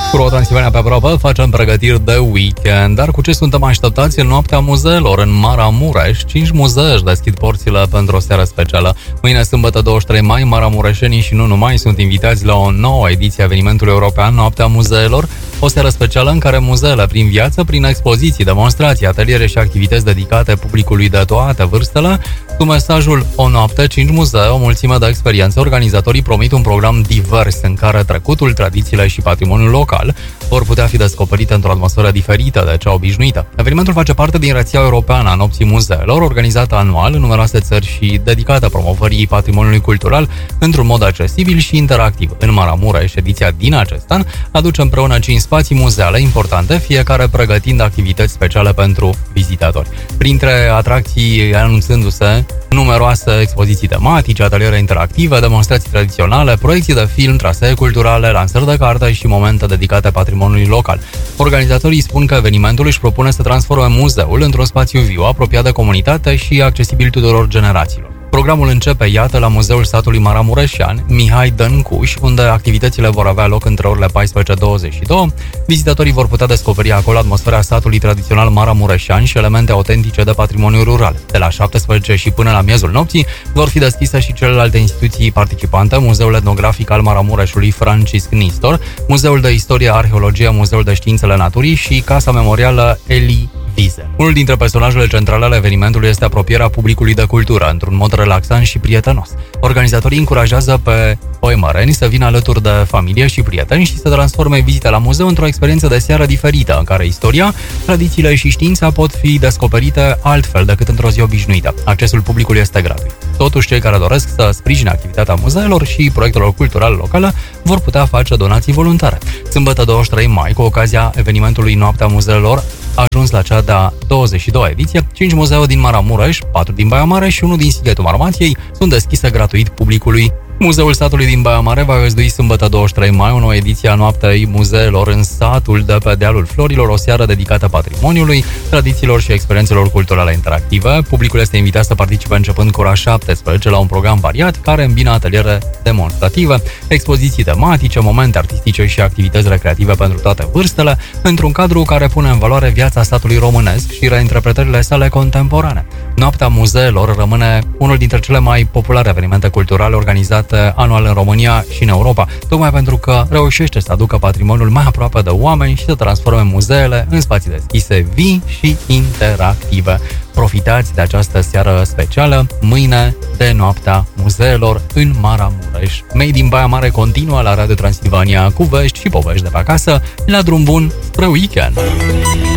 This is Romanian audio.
Cu Transilvania pe aproape facem pregătiri de weekend, dar cu ce suntem așteptați în noaptea muzeelor în Maramureș? 5 muzee își deschid porțile pentru o seară specială. Mâine, sâmbătă 23 mai, maramureșenii și nu numai sunt invitați la o nouă ediție a evenimentului european Noaptea Muzeelor, o seară specială în care muzeele prin viață, prin expoziții, demonstrații, ateliere și activități dedicate publicului de toate vârstele, cu mesajul O noapte, 5 muzee, o mulțime de experiențe, organizatorii promit un program divers în care trecutul, tradițiile și patrimoniul local vor putea fi descoperite într-o atmosferă diferită de cea obișnuită. Evenimentul face parte din rețeaua europeană a Nopții Muzeelor, organizată anual în numeroase țări și dedicată promovării patrimoniului cultural într-un mod accesibil și interactiv. În Maramureș, ediția din acest an aduce împreună 5 spații muzeale importante, fiecare pregătind activități speciale pentru vizitatori. Printre atracții anunțându-se numeroase expoziții tematice, ateliere interactive, demonstrații tradiționale, proiecții de film, trasee culturale, lansări de carte și momente dedicate patrimoniului local. Organizatorii spun că evenimentul își propune să transforme muzeul într-un spațiu viu, apropiat de comunitate și accesibil tuturor generațiilor. Programul începe, iată, la Muzeul Satului Maramureșean, Mihai Dăncuș, unde activitățile vor avea loc între orele 14-22. Vizitatorii vor putea descoperi acolo atmosfera satului tradițional maramureșean și elemente autentice de patrimoniu rural. De la 17 și până la miezul nopții vor fi deschise și celelalte instituții participante, Muzeul Etnografic al Maramureșului Francisc Nistor, Muzeul de Istorie, Arheologie, Muzeul de Științele Naturii și Casa Memorială Eli Vize. Unul dintre personajele centrale ale evenimentului este apropierea publicului de cultură, într-un mod relaxant și prietenos. Organizatorii încurajează pe oimăreni să vină alături de familie și prieteni și să transforme vizita la muzeu într-o experiență de seară diferită, în care istoria, tradițiile și știința pot fi descoperite altfel decât într-o zi obișnuită. Accesul publicului este gratuit. Totuși, cei care doresc să sprijine activitatea muzeelor și proiectelor culturale locale vor putea face donații voluntare. Sâmbătă 23 mai, cu ocazia evenimentului Noaptea Muzeelor, a ajuns la cea de-a 22-a ediție. 5 muzee din Maramureș, 4 din Baia Mare și 1 din Sighetul Marmației sunt deschise gratuit publicului. Muzeul Satului din Baia Mare va găzdui sâmbătă 23 mai o nouă ediție a Noaptei Muzeelor în satul de pe dealul Florilor, o seară dedicată patrimoniului, tradițiilor și experiențelor culturale interactive. Publicul este invitat să participe începând cu ora 17 la un program variat care îmbină ateliere demonstrative, expoziții tematice, momente artistice și activități recreative pentru toate vârstele, într-un cadru care pune în valoare viața statului românesc și reinterpretările sale contemporane. Noaptea Muzeelor rămâne unul dintre cele mai populare evenimente culturale organizate anual în România și în Europa, tocmai pentru că reușește să aducă patrimoniul mai aproape de oameni și să transforme muzeele în spații deschise, vii și interactive. Profitați de această seară specială, mâine, de Noaptea Muzeelor în Maramureș. Made in Baia Mare continuă la Radio Transilvania cu vești și povești de pe acasă, la drum bun spre weekend.